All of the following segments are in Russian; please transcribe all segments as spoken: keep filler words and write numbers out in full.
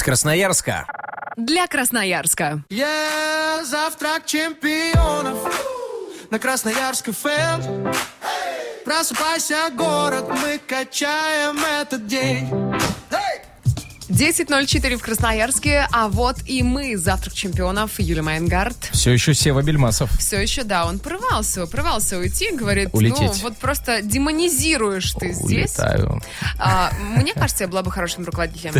Из Красноярска. Для Красноярска. Yeah, завтрак чемпионов на Красноярск эф эм. Просыпайся, город, мы качаем этот день. десять ноль четыре в Красноярске, а вот и мы, завтрак чемпионов, Юлия Майнгард. Все еще Сева Бельмасов. Все еще, да, он порывался, порывался уйти, говорит, улететь. Ну, вот просто демонизируешь ты здесь. Улетаю. А, мне кажется, я была бы хорошим руководителем.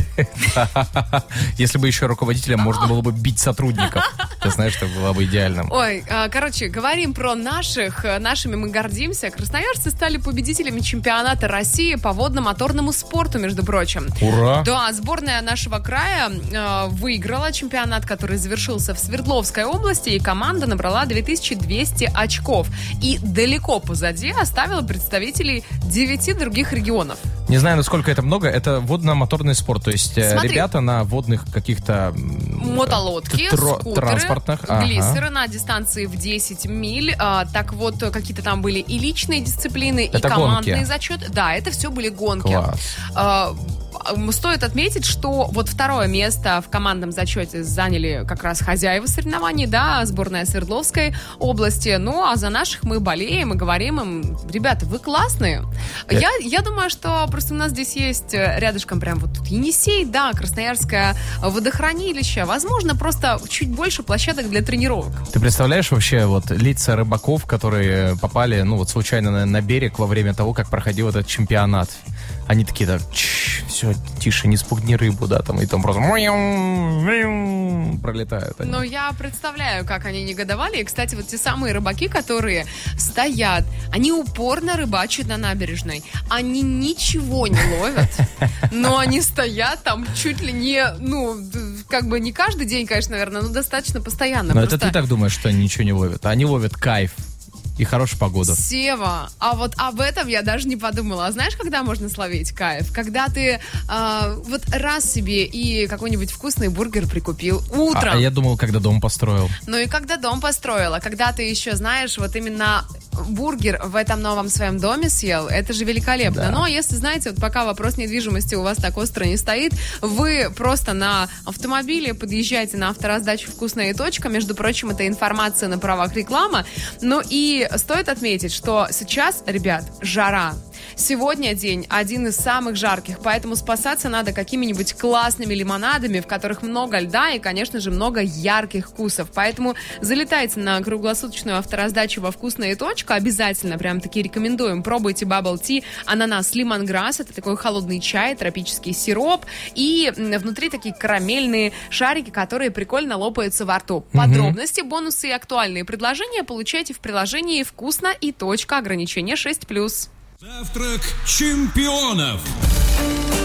Если бы еще руководителем можно было бы бить сотрудников. Ты знаешь, это было бы идеальным. Ой, короче, говорим про наших. Нашими мы гордимся. Красноярцы стали победителями чемпионата России по водно-моторному спорту, между прочим. Ура! Да, сборная нашего края э, выиграла чемпионат, который завершился в Свердловской области, и команда набрала две тысячи двести очков. И далеко позади оставила представителей девяти других регионов. Не знаю, насколько это много. Это водно-моторный спорт. То есть Смотри. ребята на водных каких-то... Мотолодки, тро- скутеры, транспортных. Ага. глиссеры на дистанции в десять миль. А, так вот, какие-то там были и личные дисциплины, Это и командные гонки. зачеты. Да, это все были гонки. Класс. А, Стоит отметить, что вот второе место в командном зачете заняли как раз хозяева соревнований, да, сборная Свердловской области. Ну, а за наших мы болеем и говорим им: ребята, вы классные. Э... Я, я думаю, что просто у нас здесь есть рядышком прям вот тут Енисей, да, Красноярское водохранилище. Возможно, просто чуть больше площадок для тренировок. Ты представляешь вообще вот лица рыбаков, которые попали, ну вот случайно на, на берег во время того, как проходил этот чемпионат? Они такие, да, все, тише, не спугни рыбу, да, там, и там просто пролетают они. Ну, я представляю, как они негодовали. И, кстати, вот те самые рыбаки, которые стоят, они упорно рыбачат на набережной. Они ничего не ловят, но они стоят там чуть ли не, ну, как бы не каждый день, конечно, наверное, но достаточно постоянно. Но Просто... это ты так думаешь, что они ничего не ловят? Они ловят кайф и хорошую погоду. Сева, а вот об этом я даже не подумала. А знаешь, когда можно словить кайф? Когда ты э, вот раз себе и какой-нибудь вкусный бургер прикупил утром. А, а я думал, когда дом построил. Ну и когда дом построила. Когда ты еще, знаешь, вот именно бургер в этом новом своем доме съел, это же великолепно. Да. Но если, знаете, вот пока вопрос недвижимости у вас так остро не стоит, вы просто на автомобиле подъезжаете на автораздачу «Вкусная точка». Между прочим, это информация на правах рекламы. Ну и стоит отметить, что сейчас, ребят, жара. Сегодня день один из самых жарких, поэтому спасаться надо какими-нибудь классными лимонадами, в которых много льда и, конечно же, много ярких вкусов. Поэтому залетайте на круглосуточную автораздачу во «Вкусная точка». Обязательно, прям-таки рекомендуем. Пробуйте bubble tea, ананас, лимонграсс. Это такой холодный чай, тропический сироп. И внутри такие карамельные шарики, которые прикольно лопаются во рту. Подробности, бонусы и актуальные предложения получайте в приложении «Вкусно и точка». Ограничение шесть плюс. Завтрак чемпионов.